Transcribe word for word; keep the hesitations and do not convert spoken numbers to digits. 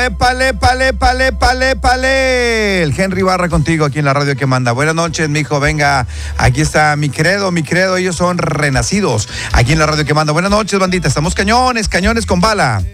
épale, épale, épale, épale, épale. El Henry Barra contigo aquí en la radio que manda. Buenas noches, mijo, venga. Aquí está mi credo, mi credo. Ellos son renacidos aquí en la radio que manda. Buenas noches, bandita. Estamos cañones, cañones con bala.